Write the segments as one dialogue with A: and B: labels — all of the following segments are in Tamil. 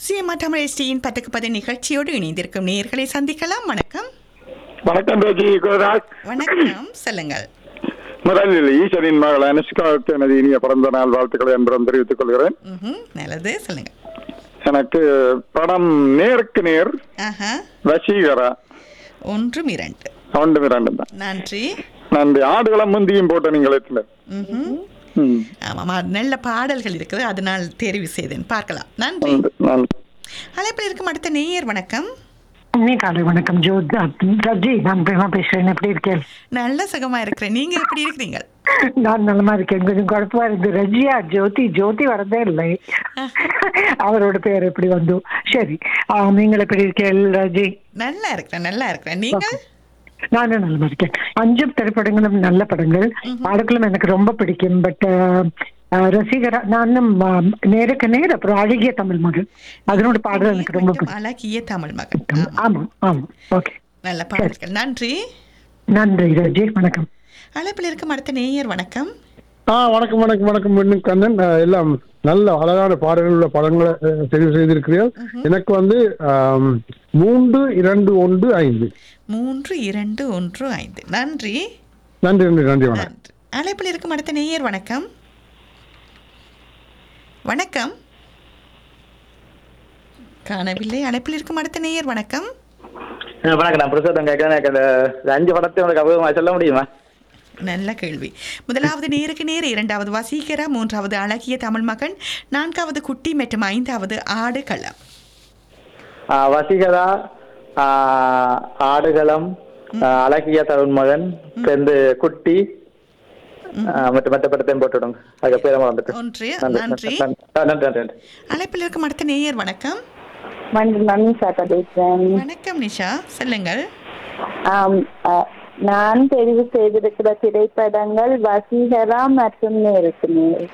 A: சிஎம்ஆர் தமிழ்ச்சியின் 10 நிகழ்ச்சியோடு இணைந்திருக்கும் நேயர்களை சந்திக்கலாம். வணக்கம்.
B: வணக்கம் பேஜி குருராஜ்.
A: வணக்கம், சொல்லுங்கள்.
B: முதலில் ஈஸ்வரின் மகள் அனுஷ்காவுக்கு எனது இனிய பிறந்த நாள் வாழ்த்துக்களை என்பதும் தெரிவித்துக் கொள்கிறேன்.
A: நல்லது, சொல்லுங்க.
B: எனக்கு படம் நேருக்கு நேர், வசீகரா
A: 1, 2
B: தான்.
A: நன்றி.
B: நன்றி. ஆடுகளம் முந்தியும் போட்ட நீங்கள்
A: ஆமாம், நல்ல பாடல்கள் இருக்குது, அதனால் தெரிவு செய்தேன். பார்க்கலாம். நன்றி. அழைப்பில் இருக்கும் அடுத்த நேயர். வணக்கம்.
C: காலை வணக்கம் ஜோதி, நான் பிரேமா பேசுறேன். எப்படி இருக்கேன்?
A: நல்ல சுகமா இருக்கிறேன். நீங்க எப்படி இருக்கிறீங்க?
C: நான் நலமா இருக்கேன். கொஞ்சம் குழப்பமா இருக்கு. ரஜியா ஜோதி வரதே இல்லை. அவரோட பேர் எப்படி வந்து? சரி, நீங்கள் எப்படி இருக்கேன் ரஜி?
A: நல்லா இருக்கிறேன். நீங்க?
C: நானும் நல்லா இருக்கேன். 5 திரைப்படங்களும் நல்ல படங்கள். பாடல்களும் எனக்கு ரொம்ப பிடிக்கும். பட் ரசிகரா நானும் நேருக்கு நேர், அப்புறம் அழகிய தமிழ் மகன், அதனோட பாடல் எனக்கு ரொம்ப பிடிக்கும்.
A: அழகிய தமிழ் மகன்.
C: ஆமா. ஓகே,
A: நல்ல பாடல்கள். நன்றி
C: ரஜி. வணக்கம்.
A: அழைப்பில் இருக்கும் அடுத்த நேயர். வணக்கம்.
D: வணக்கம் கண்ணன். எல்லாம் நல்ல அழகான பாடல்கள் உள்ள படங்களை தெரிவு செய்திருக்கிறீர்கள். எனக்கு 3, 2, 1, 5.
A: 3, 2, 1, 5. நன்றி.
D: வணக்கம்.
A: அழைப்பில் இருக்கும் அடுத்த நேயர். வணக்கம். காணவில்லை. அழைப்பில் இருக்கும் அடுத்த நேயர். வணக்கம்.
E: நான் புருஷோத்தம் கேட்கிறேன். எனக்கு அந்த 5 படத்தை உங்களுக்கு அபூர்வமாக சொல்ல முடியுமா?
A: நல்ல கேள்வி. முதலாவது நேருக்கு நேர், 2வது வசீகரா, 3வது அழகிய தமிழ் மகன், 4வது குட்டி மற்றும் 5வது ஆடுகளம்.
E: வசீகரா, ஆடுகளம், அழகிய தமிழ் மகன், குட்டி மற்ற படத்தையும் போட்டுவிடுங்க. அதுக்கு பேர வந்துட்டு.
A: நன்றி. அழைப்பில் இருக்கும் அடுத்த நேயர். வணக்கம். வணக்கம் நிஷா, சொல்லுங்கள்.
F: நான் தெரிவு செய்திருக்கிற திரைப்படங்கள் வசீகரா மற்றும் நேருக்கு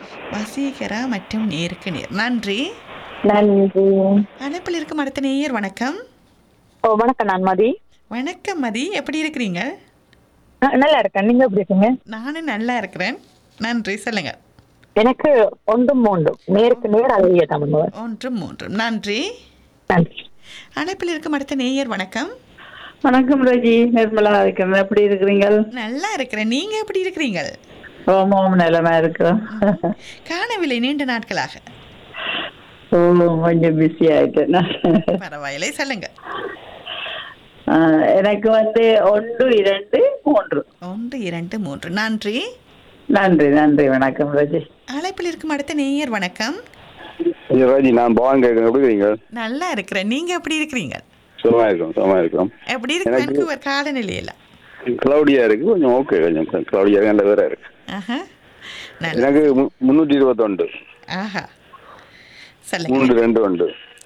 F: நேர். நன்றி.
A: அழைப்பில் இருக்கும் அடுத்த நேயர். வணக்கம்.
F: வணக்கம், நான் மதி.
A: வணக்கம் மதி, எப்படி இருக்கிறீங்க?
F: நல்லா இருக்கேன். நீங்க எப்படி இருக்கீங்க?
A: நானும் நல்லா இருக்கிறேன். நன்றி, சொல்லுங்க.
F: எனக்கு 1, 3 நேருக்கு நேர், அழகிய தமிழ் மகன்.
A: 1, 3. நன்றி. அழைப்பில் இருக்கும் அடுத்த நேயர். வணக்கம்.
G: வணக்கம் ரஜி, நிர்மலா இருக்கிறேன். எப்படி இருக்கிறீங்க?
A: நல்லா இருக்கிறேன். நீங்க எப்படி இருக்கிறீங்க?
G: ஓம் நிலமா இருக்கிறோம்.
A: காணவில்லை நீண்ட நாட்களாக.
G: கொஞ்சம் பிஸி ஆயிட்டேன்.
A: பரவாயில்லை, சொல்லுங்க.
G: எனக்கு 1, 2, 3.
A: 1, 2, 3. நன்றி.
G: வணக்கம் ரஜி.
A: அழைப்பில் இருக்கும் அடுத்த நேயர். வணக்கம்.
B: ராஜி, நான் பவான் கேட்கிறேன். எப்படி இருக்கீங்க?
A: நல்லா இருக்கிறேன். நீங்க எப்படி இருக்கிறீங்க?
B: சுகமா இருக்கும். எப்படி
A: இருக்கு காலநிலையில?
B: கிளவுடியா இருக்கு, கொஞ்சம் ஓகே, கொஞ்சம் கிளவுடியா இருக்கு, நல்ல வேற இருக்கு. எனக்கு 321.
A: சொல்லுங்க.
B: 3, 2, 1.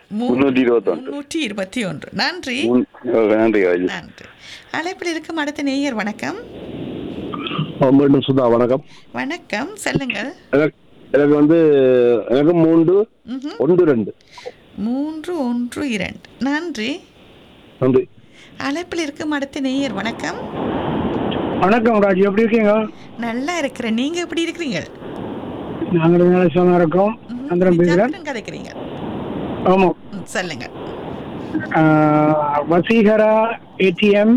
A: 321. நன்றி. அழைப்பில் இருக்கும் அடுத்த நேயர். வணக்கம்.
D: சுதா, வணக்கம்.
A: வணக்கம், சொல்லுங்கள்.
D: எனக்கு எனக்கு 3, 1, 2.
A: 3, 1, 2. நன்றி. அழைப்பில் இருக்கும் அடுத்த நேயர். வணக்கம்.
C: வணக்கம் ராஜி, எப்படி இருக்கீங்க?
A: நல்லா இருக்கிறேன். நீங்க எப்படி இருக்கிறீங்க?
C: நாங்களும் நல்ல சுகமா இருக்கோம்.
A: கதைக்கிறீங்க.
C: ஆமா,
A: சொல்லுங்க.
C: வசீகரா, ஏடிஎம்,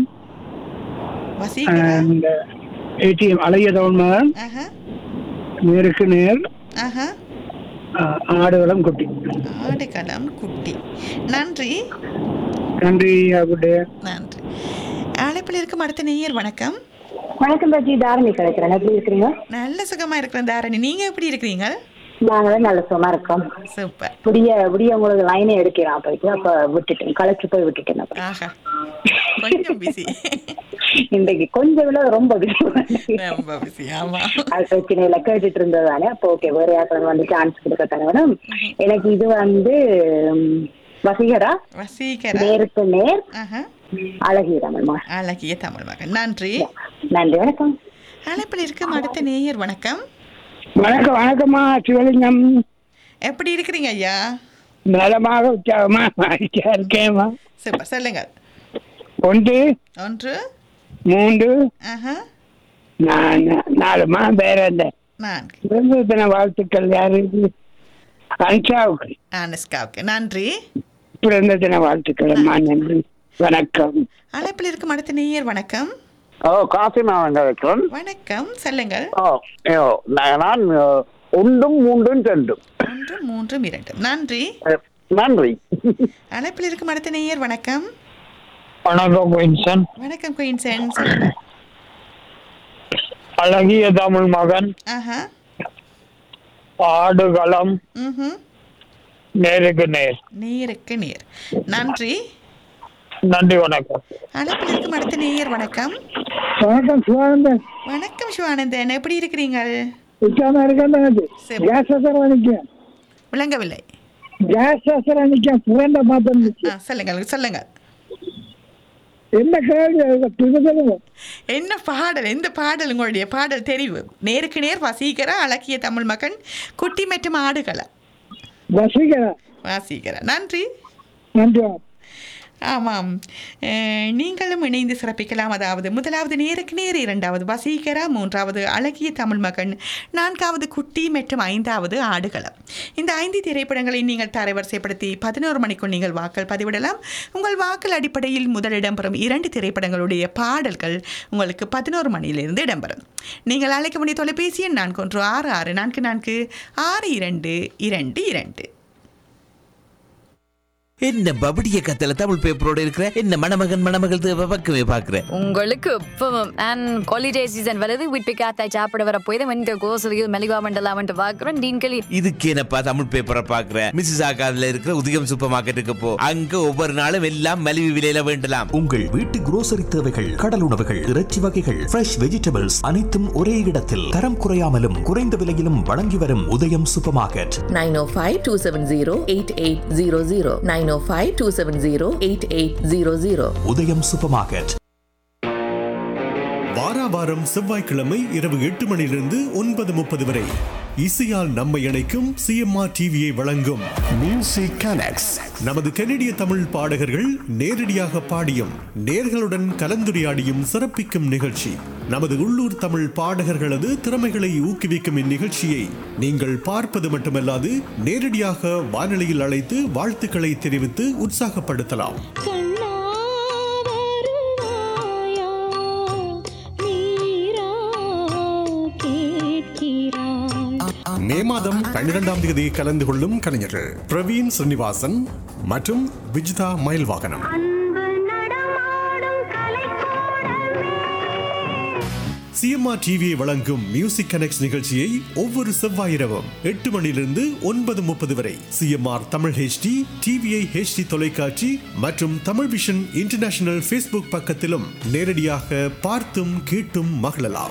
C: அழகிய தமிழ் மகன், நேருக்கு நேர், ஆடுகளம் குட்டி.
A: நன்றி.
C: நன்றி.
A: அழைப்பில் இருக்கும் அடுத்த நேயர். வணக்கம்.
F: வணக்கம் ராஜி, தாரணி கிடைக்கிறேன். எப்படி இருக்கிறீங்க?
A: நல்ல சுகமா இருக்கிறேன் தாரணி. நீங்க எப்படி இருக்கிறீங்க?
F: நாங்களும் நல்ல சுகமா இருக்கோம்.
A: சூப்பர்.
F: புதிய உங்களுக்கு லைனே எடுக்கலாம் போயிட்டு, அப்ப விட்டுட்டேன், கலெக்டர் போய் விட்டுட்டேன்.
A: கொஞ்சம் பிஸி
F: இன்றைக்கு கொஞ்சம் விட ரொம்ப பிஸி.
A: ஆமா,
F: அது பிரச்சனையில கேட்டுட்டு இருந்ததானே. அப்போ ஓகே, வேற யாருக்கும் வந்து சான்ஸ் கொடுக்கத்தானே மேடம். எனக்கு இது வசீகரா, நேருக்கு நேர், அழகிய தமிழ் மகன். நன்றி.
C: வணக்கம்.
A: அழைப்பில் இருக்கும் அடுத்த நேயர். வணக்கம்.
C: வணக்கம்மா சிவலிங்கம்.
A: எப்படி இருக்கிறீங்க ஐயா?
C: நலமாக உற்சாகமா இருக்கேம்மா.
A: சூப்பர், சொல்லுங்க.
C: 1,
A: 3.
C: 4. வேற வாழ்த்துக்கள் யாருக்கு?
H: அனுஷாவுக்கு
A: அனுஷ்காவுக்கு நன்றி.
H: பிறந்த தின வாழ்த்துக்கள். நன்றி, வணக்கம்.
A: அழைப்பில் இருக்கும் அடுத்த நேயர் வணக்கம்.
B: காசி நான் வைக்கிறேன்.
A: வணக்கம், சொல்லுங்கள்.
B: நான் 1 3 2
A: 1 3 2 நன்றி.
B: நன்றி.
A: அழைப்பில் இருக்கும் அடுத்த நேயர் வணக்கம்.
I: வணக்கம் குயின்சன்.
A: வணக்கம் குயின்சன், சொல்லுங்கள்.
I: அழகிய தமிழ் மகன், ஆடுகளம், நேருக்கு நேர்.
A: நேருக்கு நேர் நன்றி.
I: நன்றி, வணக்கம்.
A: அழைப்பில் இருக்கும் அடுத்த நேயர் வணக்கம்.
C: வணக்கம் சிவானந்தன்.
A: வணக்கம் சிவானந்தன், எப்படி இருக்கிறீங்க? விளங்கவில்லை. சொல்லுங்கள் சொல்லுங்கள். என்ன பாடல், எந்த பாடல் உங்களுடைய பாடல் தெரிவு? நேருக்கு நேர், வசீகரா, அழகிய தமிழ் மகன், குட்டி மற்றும் ஆடுகளா? வசீகரா. நன்றி. ஆமாம், நீங்களும் இணைந்து சிறப்பிக்கலாம். அதாவது முதலாவது நேருக்கு நேர், இரண்டாவது வசீகரா, மூன்றாவது அழகிய தமிழ் மகன், நான்காவது குட்டி மற்றும் ஐந்தாவது ஆடுகளம். இந்த 5 திரைப்படங்களை நீங்கள் தரவரிசைப்படுத்தி 11 மணிக்குள் நீங்கள் வாக்கள் பதிவிடலாம். உங்கள் வாக்கள் அடிப்படையில் முதலிடம் பெறும் 2 திரைப்படங்களுடைய பாடல்கள் உங்களுக்கு 11 மணியிலிருந்து இடம்பெறும். நீங்கள் அழைக்க வேண்டிய தொலைபேசி எண் 4166446222.
J: என்ன பபடிய கத்தல தமிழ் பேப்பரோட இருக்கிற என்ன மணமகன் மணமகள் பக்கமே பாக்குறேன்.
K: உங்களுக்கு இப்பவும் அண்ட் ஹாலிடே சீசன் வருது, வீட்டு காத்தாய் சாப்பிட வர போய் தான் இந்த கோசலியில் மெலிவா மண்டலாமன்ட்டு பாக்குறேன். டீன்களி
J: இதுக்கு என்னப்பா தமிழ் பேப்பரை பாக்குறேன். மிஸ்ஸஸ் ஆகாதுல இருக்கிற உதிகம் சூப்பர் மார்க்கெட்டுக்கு போ, அங்க ஒவ்வொரு நாளும் எல்லாம் மலிவு விலையில வேண்டலாம்.
L: உங்கள் வீட்டு குரோசரி தேவைகள், கடல் உணவுகள், இறைச்சி வகைகள், ஃப்ரெஷ் வெஜிடபிள்ஸ் அனைத்தும் ஒரே இடத்தில் தரம் குறையாமலும் குறைந்த விலையிலும் வழங்கி வரும் உதயம் சூப்பர் மார்க்கெட்.
M: 905-270-8800 905-270-8800
L: உதயம் சூப்பர் மார்க்கெட்.
N: வாராவாரம் செவ்வாய்க்கிழமை இரவு 8 மணியிலிருந்து 9:30 வரை இசையால் நம்மை இணைக்கும் சிஎம்ஆர் டிவியை வழங்கும் மியூசிக் கனெக்ட்ஸ். நமது கனடிய தமிழ் பாடகர்கள் நேரடியாக பாடியும் நேர்களுடன் கலந்துரையாடியும் சிறப்பிக்கும் நிகழ்ச்சி. நமது உள்ளூர் தமிழ் பாடகர்களது திறமைகளை ஊக்குவிக்கும் இந்நிகழ்ச்சியை நீங்கள் பார்ப்பது மட்டுமல்லாது நேரடியாக வானொலியில் அழைத்து வாழ்த்துக்களை தெரிவித்து உற்சாகப்படுத்தலாம். மே மாதம் 12ஆம் தேதி கலந்து கொள்ளும் கலைஞர்கள் பிரவீன் ஸ்ரீனிவாசன் மற்றும் விஜிதா மயில்வாகனம். சிஎம்ஆர் டிவியை வழங்கும் மியூசிக் கனெக்ட்ஸ் நிகழ்ச்சியை ஒவ்வொரு செவ்வாய் இரவும் 8 மணியிலிருந்து 9:30 வரை CMR Tamil HD, TVI HD தொலைக்காட்சி மற்றும் தமிழ் விஷன் இன்டர்நேஷனல் ஃபேஸ்புக் பக்கத்திலும் நேரடியாக பார்த்தும் கேட்டும் மகிழலாம்.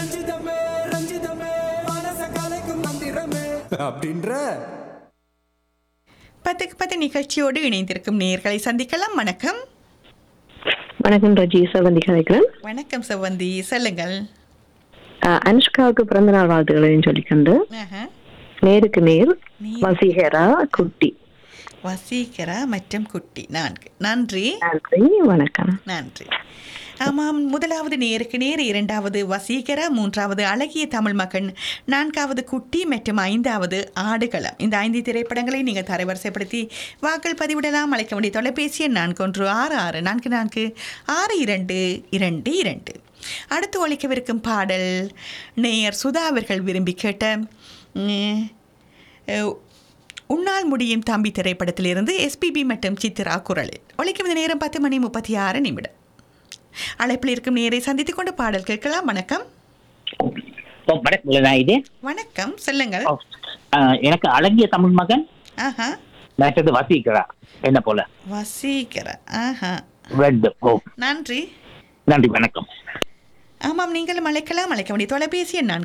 A: அப்படின்ற 10 நிகழ்ச்சியோடு இணைந்திருக்கும் நேயர்களை சந்திக்கலாம். வணக்கம்.
O: வணக்கம் ரஜி, செவந்தி கதைக்கிறேன்.
A: வணக்கம் செவந்தி, சொல்லுங்கள்.
O: அனுஷ்காவுக்கு பிறந்த நாள் வாழ்த்துக்களையும் சொல்லிக்கொண்டு நேருக்கு நேர், வசீகரா, குட்டி.
A: வசீகரா மற்றும் குட்டி 4. நன்றி.
O: நன்றி, வணக்கம்.
A: நன்றி. ஆமாம், முதலாவது நேருக்கு நேர், இரண்டாவது வசீகரா, மூன்றாவது அழகிய தமிழ் மகன், நான்காவது குட்டி மற்றும் ஐந்தாவது ஆடுகளம். இந்த 5 திரைப்படங்களை நீங்கள் தரவரிசைப்படுத்தி வாக்கள் பதிவிடலாம். அழைக்க வேண்டிய தொலைபேசி எண் 4166446222. அடுத்து ஒழிக்கவிருக்கும் பாடல் நேயர் சுதா அவர்கள் விரும்பி கேட்ட உன்னால் முடியும் தம்பி திரைப்படத்திலிருந்து SPB மற்றும் சித்ரா குரலில் ஒழிக்கும். இந்த நேரம் 10:36. அழைப்பில் இருக்கும் நேரை சந்தித்துக் கொண்டு பாடல் கேட்கலாம். வணக்கம்.
P: வணக்கம், சொல்லுங்கள்.
Q: எனக்கு அழகிய தமிழ் மகன், வசீகரா, என்ன போல
A: வசீகரா. நன்றி.
Q: நன்றி, வணக்கம்.
A: ஆமாம், நீங்களும் அழைக்கலாம். அழைக்க வேண்டிய தொலைபேசி எண்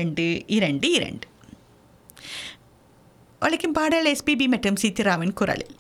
A: 4166446222. ஒழிக்கும் பாடல் SPB மற்றும் சித்ராவின் குரலில்.